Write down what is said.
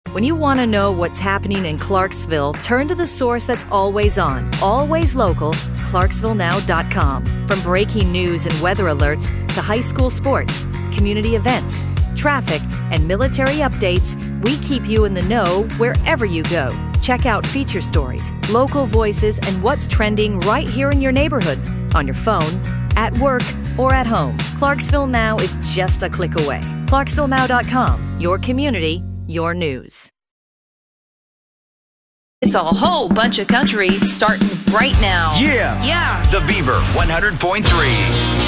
When you want to know what's happening in Clarksville, turn to the source that's always on, always local, ClarksvilleNow.com. From breaking news and weather alerts to high school sports, community events, traffic, and military updates, we keep you in the know wherever you go. Check out feature stories, local voices, and what's trending right here in your neighborhood, on your phone, at work, or at home. Clarksville Now is just a click away. ClarksvilleNow.com, your community, your news. It's a whole bunch of country starting right now. Yeah. Yeah. The Beaver 100.3.